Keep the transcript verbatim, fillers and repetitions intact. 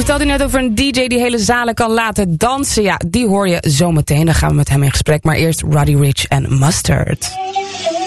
vertelde net over een D J die hele zalen kan laten dansen. Ja, die hoor je zometeen. Dan gaan we met hem in gesprek. Maar eerst Roddy Ricch en Mustard.